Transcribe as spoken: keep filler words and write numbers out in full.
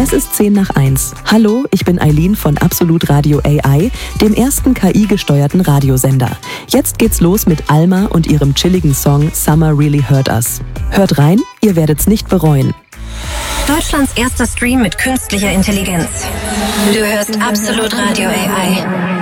Es ist zehn nach eins. Hallo, ich bin Eileen von Absolut Radio A I, dem ersten K I-gesteuerten Radiosender. Jetzt geht's los mit Alma und ihrem chilligen Song Summer Really Hurt Us. Hört rein, ihr werdet's nicht bereuen. Deutschlands erster Stream mit künstlicher Intelligenz. Du hörst Absolut Radio A I.